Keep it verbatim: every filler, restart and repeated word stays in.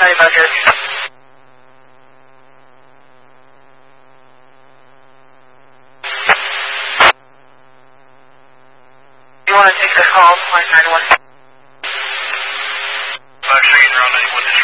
Sorry about this. You want to take the call, point nine one? five seconds, around ninety-one.